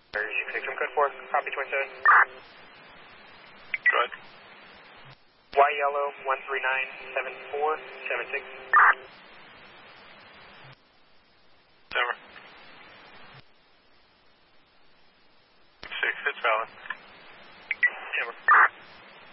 Victim code 4, copy 27. Go ahead. Y yellow 1397476. Timber. 6, it's valid.